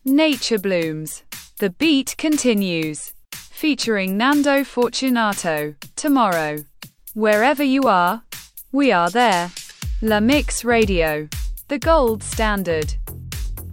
Nature Blooms. The Beat Continues. Featuring Nando Fortunato. Tomorrow. Wherever you are, we are there. La Mix Radio. The gold standard.